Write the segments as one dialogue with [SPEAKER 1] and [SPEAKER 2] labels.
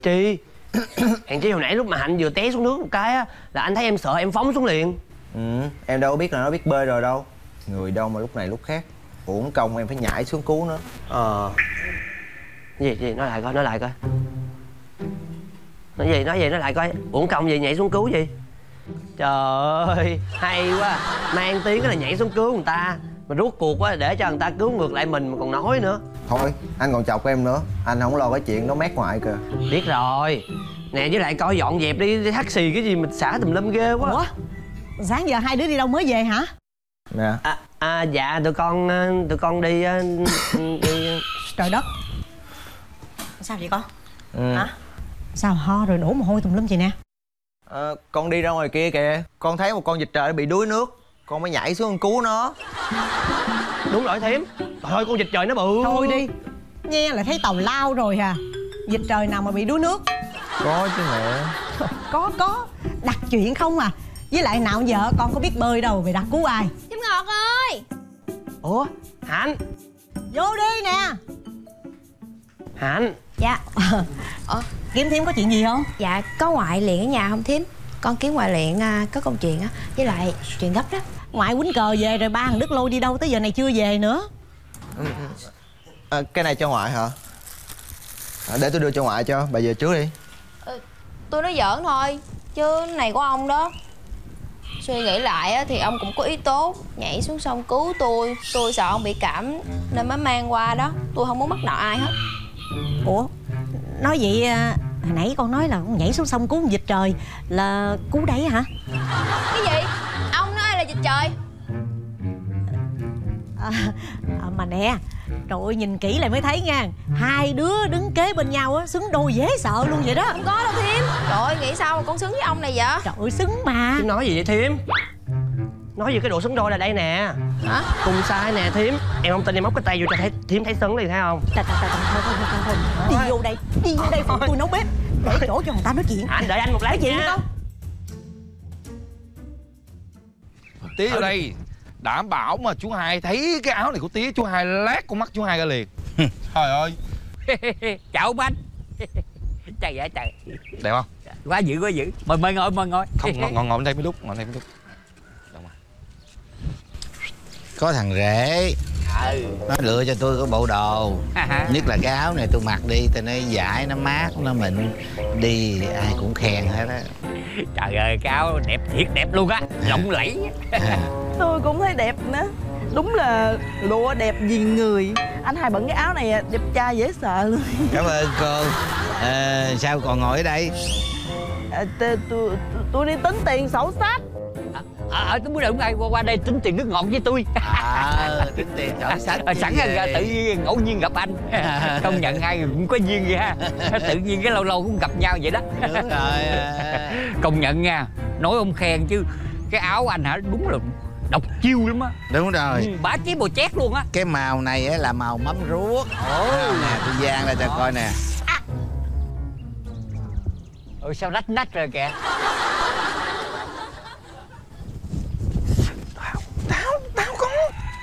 [SPEAKER 1] Chi? Hèn chi hồi nãy lúc mà Hạnh vừa té xuống nước một cái á là anh thấy em sợ em phóng xuống liền.
[SPEAKER 2] Em đâu có biết là nó biết bơi rồi đâu. Người đâu mà lúc này lúc khác. Uổng công em phải nhảy xuống cứu nó.
[SPEAKER 1] Gì nói lại coi, nói lại coi. Nói gì nói lại coi. Uổng công gì nhảy xuống cứu gì? Trời ơi, hay quá. Mang tiếng là nhảy xuống cứu người ta mà rốt cuộc á để cho người ta cứu ngược lại mình mà còn nói nữa.
[SPEAKER 2] Thôi anh còn chọc em nữa. Anh không lo cái chuyện nó mát ngoài kìa.
[SPEAKER 1] Biết rồi. Nè với lại coi dọn dẹp đi hắt xì cái gì mình xả tùm lum ghê quá.
[SPEAKER 3] Ủa? Sáng giờ hai đứa đi đâu mới về hả?
[SPEAKER 2] Nè.
[SPEAKER 1] Dạ tụi con đi, đi...
[SPEAKER 3] Trời đất. Sao vậy con? Hả? Sao ho rồi đổ mồ hôi tùm lum vậy nè?
[SPEAKER 2] Con đi ra ngoài kia kìa. Con thấy một con vịt trời bị đuối nước. Con mới nhảy xuống cứu nó.
[SPEAKER 1] Đúng rồi thím. Thôi con vịt trời nó bự.
[SPEAKER 3] Thôi đi. Nghe là thấy tào lao rồi à. Vịt trời nào mà bị đuối nước?
[SPEAKER 2] Có chứ mẹ.
[SPEAKER 3] Có. Đặt chuyện không à. Với lại nào giờ con có biết bơi đâu mày đặt cứu ai?
[SPEAKER 4] Thím Ngọt ơi.
[SPEAKER 1] Ủa Hạnh.
[SPEAKER 3] Vô đi nè.
[SPEAKER 1] Hạnh.
[SPEAKER 4] Dạ.
[SPEAKER 3] Kiếm thím có chuyện gì không?
[SPEAKER 4] Dạ có ngoại luyện ở nhà không thím? Con kiếm ngoại luyện có công chuyện á. Với lại chuyện gấp đó.
[SPEAKER 3] Ngoại quýnh cờ về rồi ba thằng Đức lôi đi đâu tới giờ này chưa về nữa.
[SPEAKER 2] Cái này cho ngoại hả? Để tôi đưa cho ngoại cho. Bà về trước đi.
[SPEAKER 4] Tôi nói giỡn thôi. Chứ này của ông đó. Suy nghĩ lại á, thì ông cũng có ý tốt. Nhảy xuống sông cứu tôi. Tôi sợ ông bị cảm nên mới mang qua đó. Tôi không muốn mắc nợ ai hết.
[SPEAKER 3] Ủa? Nói vậy hồi nãy con nói là con nhảy xuống sông cứu con vịt trời là cứu đấy hả?
[SPEAKER 4] Cái gì? Ông nói ai là vịt trời?
[SPEAKER 3] Mà nè, trời ơi nhìn kỹ lại mới thấy nha. Hai đứa đứng kế bên nhau á, xứng đôi dễ sợ luôn vậy đó.
[SPEAKER 4] Không có đâu thím. Trời ơi, nghĩ sao mà con xứng với ông này vậy?
[SPEAKER 3] Trời ơi xứng mà.
[SPEAKER 1] Thím nói gì vậy thím? Nói về cái độ xứng đôi là đây nè.
[SPEAKER 4] Hả?
[SPEAKER 1] Cùng sai nè thím. Em không tin em móc cái tay vô cho thấy thím thấy xứng liền thấy không?
[SPEAKER 3] Thôi. Đi vô đây phụ tôi nấu bếp. Để chỗ cho người ta nói chuyện.
[SPEAKER 1] Anh đợi anh một lát
[SPEAKER 3] chuyện
[SPEAKER 1] nha.
[SPEAKER 3] không?
[SPEAKER 5] Tía vô đây. Đảm bảo mà chú Hai thấy cái áo này của Tía, chú Hai lát con mắt chú Hai ra liền. Trời ơi.
[SPEAKER 6] Chào bánh. Trời ơi trời.
[SPEAKER 5] Đẹp không?
[SPEAKER 6] Quá dữ. Mời ngồi.
[SPEAKER 5] Không, ngồi bên đây mới đúc,
[SPEAKER 7] Có thằng rể nó lựa cho tôi cái bộ đồ. Nhất là cái áo này tôi mặc đi tôi nó dãi, nó mát, nó mịn. Đi ai cũng khen hết á.
[SPEAKER 6] Trời ơi cái áo đẹp thiệt đẹp luôn á. Lộng lẫy.
[SPEAKER 8] Tôi cũng thấy đẹp nữa. Đúng là lụa đẹp vì người. Anh Hai bận cái áo này đẹp trai dễ sợ luôn.
[SPEAKER 7] Cảm ơn cô. Sao còn ngồi ở đây?
[SPEAKER 8] Tôi đi tính tiền sổ sách.
[SPEAKER 6] Tôi muốn đợi qua đây tính tiền nước ngọt với tôi.
[SPEAKER 7] Tính tiền sổ sách.
[SPEAKER 6] Sẵn ra tự nhiên ngẫu nhiên gặp anh. Công nhận hai người cũng có duyên vậy ha. Tự nhiên cái lâu lâu cũng gặp nhau vậy đó.
[SPEAKER 7] Đúng rồi.
[SPEAKER 6] Công nhận nha. Nói ông khen chứ cái áo anh hả đúng là độc chiêu lắm á.
[SPEAKER 7] Đúng rồi.
[SPEAKER 6] Bá chí bồ chét luôn á.
[SPEAKER 7] Cái màu này á là màu mắm ruốc. Nè tôi dang ra cho coi nè.
[SPEAKER 6] Sao rách nách rồi kìa.
[SPEAKER 5] Tao có.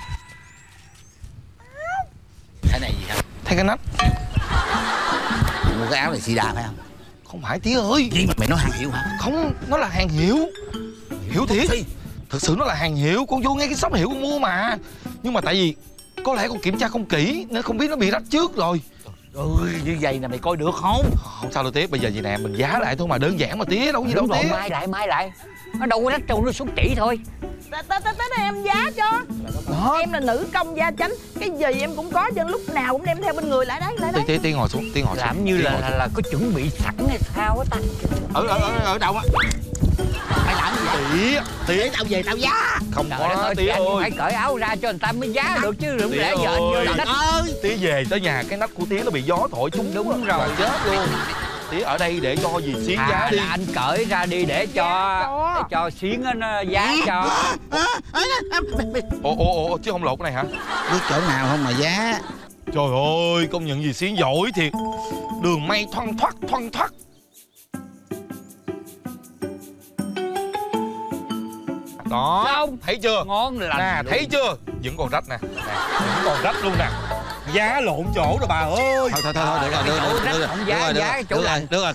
[SPEAKER 7] Cái này gì hả?
[SPEAKER 5] Thấy cái nách.
[SPEAKER 7] Mua cái áo này Sida phải không?
[SPEAKER 5] Không phải Tía ơi.
[SPEAKER 7] Gì mà mày nói hàng hiệu hả?
[SPEAKER 5] Không, nó là hàng hiệu. Hiểu thiệt. Thực sự nó là hàng hiệu. Con vô ngay cái shop hiệu con mua mà. Nhưng mà tại vì có lẽ con kiểm tra không kỹ nên không biết nó bị rách trước rồi.
[SPEAKER 7] Như vậy là mày coi được không?
[SPEAKER 5] Không sao đâu Tía. Bây giờ gì nè, mình giá lại thôi mà, đơn giản mà Tía. Đâu có gì đâu
[SPEAKER 6] Đúng
[SPEAKER 5] Tía.
[SPEAKER 6] rồi, mai lại. Nó đâu có rách đâu, nó xuống chỉ thôi.
[SPEAKER 8] Tới đây em giá cho. Em là nữ công gia chánh. Cái gì em cũng có, cho lúc nào cũng đem theo bên người. Lại đây.
[SPEAKER 5] Tía ngồi xuống.
[SPEAKER 6] Làm như là có chuẩn bị sẵn hay sao á ta.
[SPEAKER 7] Ở đâu á? Mày làm gì vậy?
[SPEAKER 5] Tía
[SPEAKER 7] Để tao về tao giá.
[SPEAKER 5] Không
[SPEAKER 6] Trời
[SPEAKER 5] có
[SPEAKER 6] ơi,
[SPEAKER 5] Tía
[SPEAKER 6] anh
[SPEAKER 5] ơi.
[SPEAKER 6] phải cởi áo ra cho người ta mới giá được chứ đừng lẽ giờ anh vô
[SPEAKER 7] Trời
[SPEAKER 6] nách.
[SPEAKER 7] ơi.
[SPEAKER 5] Tía về tới nhà cái nách của Tía nó bị gió thổi trúng.
[SPEAKER 6] Đúng rồi.
[SPEAKER 5] Chết luôn. Tía ở đây để cho gì xiến giá đi.
[SPEAKER 6] Là anh cởi ra đi để cho xiến nó giá cho.
[SPEAKER 5] Ồ chứ không lột cái này hả?
[SPEAKER 7] Biết chỗ nào không mà giá.
[SPEAKER 5] Trời ơi, công nhận gì xiến giỏi thiệt. Đường may thoăn thoắt. Đó.
[SPEAKER 6] Không.
[SPEAKER 5] Thấy chưa?
[SPEAKER 6] Ngon lành.
[SPEAKER 5] Nè, thấy chưa? Vẫn còn rách nè. Vẫn còn rách luôn nè. Giá lộn chỗ rồi bà ơi.
[SPEAKER 7] Thôi được rồi.
[SPEAKER 6] Giá chỗ lành.
[SPEAKER 7] Được rồi.